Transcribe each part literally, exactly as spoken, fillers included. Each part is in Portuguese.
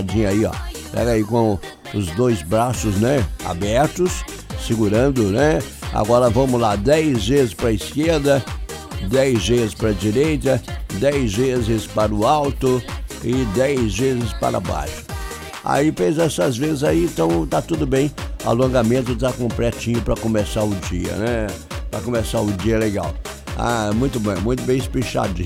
sentadinha aí, ó. Pega aí com os dois braços, né, abertos, segurando, né? Agora vamos lá, dez vezes para a esquerda, dez vezes para a direita, dez vezes para o alto e dez vezes para baixo. Aí fez essas vezes aí, então tá tudo bem. Alongamento tá completinho para começar o dia, né? Para começar o dia legal. Ah, muito bem, muito bem espichadinho.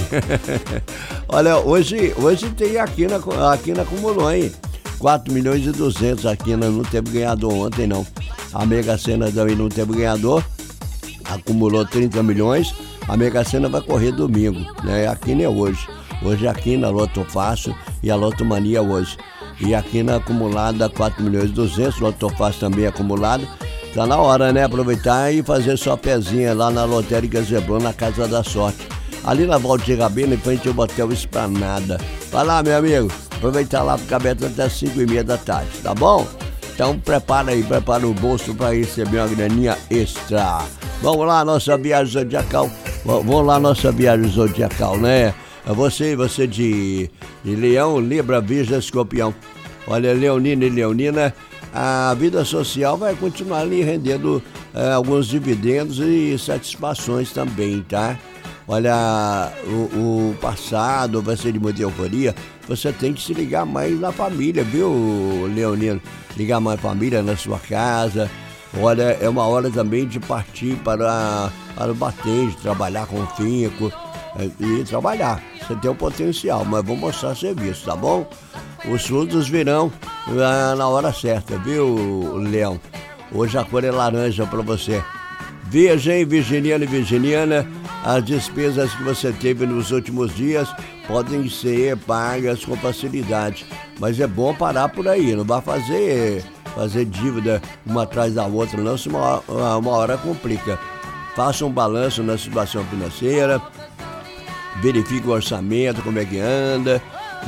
Olha, hoje, hoje tem a Quina, a Quina acumulou, hein? quatro milhões e duzentos, a Quina não teve ganhador ontem, não. A Mega Sena também não teve ganhador, acumulou trinta milhões. A Mega Sena vai correr domingo, né? A Quina é hoje. Hoje a Quina, a Loto Fácil e a Loto Mania hoje. E a Quina acumulada quatro milhões e duzentos, Loto Fácil também acumulada. Tá na hora, né? Aproveitar e fazer sua pezinha lá na Lotérica Zeblon, na Casa da Sorte. Ali na Valdir Rabelo, em frente ao Motel Esplanada. Vai lá, meu amigo. Aproveitar lá, fica aberto até cinco e meia da tarde, tá bom? Então prepara aí, prepara o bolso para receber uma graninha extra. Vamos lá, nossa viagem zodiacal. Vamos lá, nossa viagem zodiacal, né? Você, você de, de Leão, Libra, Virgem, Escorpião. Olha, Leonina e Leonina, a vida social vai continuar ali rendendo é, alguns dividendos e satisfações também, tá? Olha, o, o passado vai ser de muita euforia. Você tem que se ligar mais na família, viu, Leonino? Ligar mais na família, na sua casa. Olha, é uma hora também de partir para, para o batente, trabalhar com finco e trabalhar. Você tem o potencial, mas vou mostrar serviço, tá bom? Os frutos virão na hora certa, viu, Leão? Hoje a cor é laranja para você. Virgem, virginiano e virginiana, as despesas que você teve nos últimos dias podem ser pagas com facilidade, mas é bom parar por aí, não vai fazer, fazer dívida uma atrás da outra, não, se uma, uma hora complica. Faça um balanço na situação financeira, verifique o orçamento, como é que anda,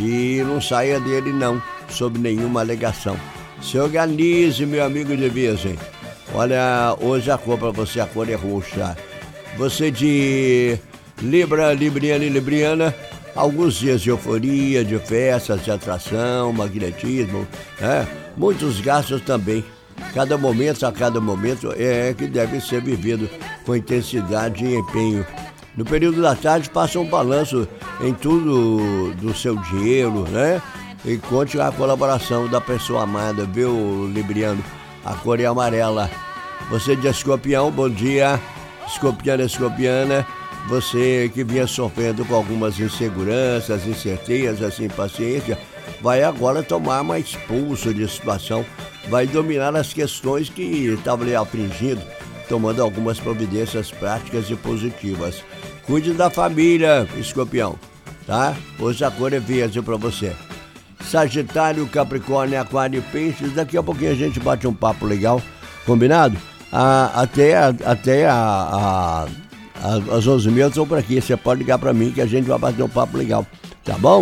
e não saia dele não, sob nenhuma alegação. Se organize, meu amigo de Virgem. Olha, hoje a cor para você, a cor é roxa. Você de Libra, Libriana e Libriana, alguns dias de euforia, de festas, de atração, magnetismo, né? Muitos gastos também. Cada momento, a cada momento, é que deve ser vivido com intensidade e empenho. No período da tarde, faça um balanço em tudo do seu dinheiro, né? E conte a colaboração da pessoa amada, viu, Libriano? A cor é amarela. Você de Escorpião, bom dia. Escorpiana, Escorpiana. Você que vinha sofrendo com algumas inseguranças, incertezas, impaciência, vai agora tomar mais pulso de situação. Vai dominar as questões que estavam lhe afligindo, tomando algumas providências práticas e positivas. Cuide da família, Escorpião, tá? Hoje a cor é verde para você. Sagitário, Capricórnio, Aquário e Peixes. Daqui a pouquinho a gente bate um papo legal, combinado? Ah, até até a, a, a, às onze mil eu estou por aqui. Você pode ligar para mim que a gente vai bater um papo legal, tá bom?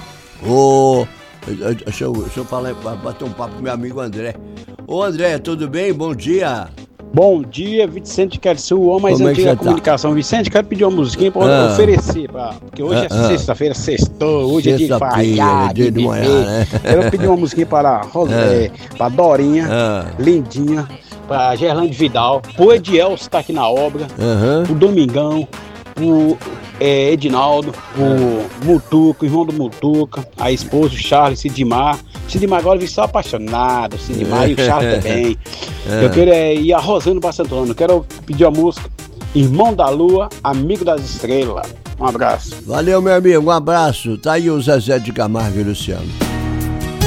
Ô, deixa, eu, deixa eu falar, bater um papo com meu amigo André. Ô André, tudo bem? Bom dia. Bom dia, Vicente Quersu, o homem mais antigo da comunicação. Tá? Vicente, quero pedir uma musiquinha pra ah. oferecer, pra, porque hoje ah, é sexta-feira, sextou, hoje é dia de farriar, dia de manhã, né? Quero pedir uma musiquinha para Rosé, ah. para Dorinha, ah. Lindinha, para Gerlande Vidal, o Edielso tá aqui na obra, uhum. o Domingão, o é, Edinaldo, o Mutuca, o irmão do Mutuca, a esposa, o Charles, Sidimar. Sidimar agora vi só apaixonado, o Sidimar e o Charles também. É. Eu quero é, ir a Rosana Bastantônio, eu quero pedir a música Irmão da Lua, Amigo das Estrelas. Um abraço. Valeu, meu amigo, um abraço. Tá aí o Zezé de Camargo e Luciano.